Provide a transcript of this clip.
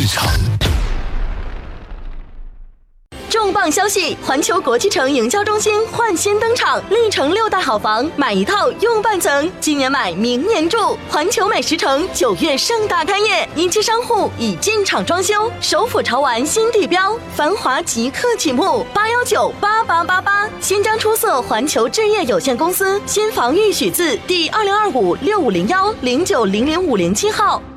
市场。 重磅消息！环球国际城营销中心焕新登场，历城6大好房，买一套用半层，今年买明年住。环球美食城9月盛大开业，一期商户已进场装修，首府潮玩新地标，繁华即刻启幕，8198888，新疆出色环球置业有限公司新房预许字第2025650109005007号。